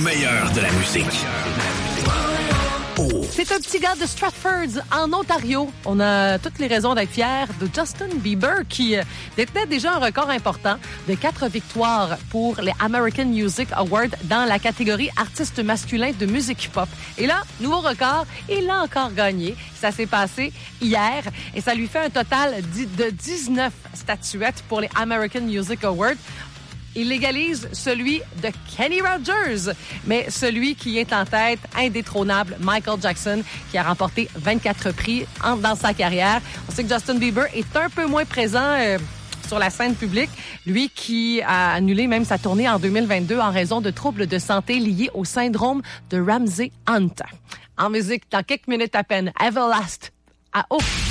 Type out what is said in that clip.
meilleur de la musique. C'est un petit gars de Stratford, en Ontario. On a toutes les raisons d'être fiers de Justin Bieber qui détenait déjà un record important de 4 victoires pour les American Music Awards dans la catégorie artiste masculin de musique pop. Et là, nouveau record, il a encore gagné. Ça s'est passé hier et ça lui fait un total de 19 statuettes pour les American Music Awards. Il légalise celui de Kenny Rogers, mais celui qui est en tête, indétrônable, Michael Jackson, qui a remporté 24 prix dans sa carrière. On sait que Justin Bieber est un peu moins présent sur la scène publique, lui qui a annulé même sa tournée en 2022 en raison de troubles de santé liés au syndrome de Ramsay-Hunt. En musique, dans quelques minutes à peine, Everlast. Ah, oh!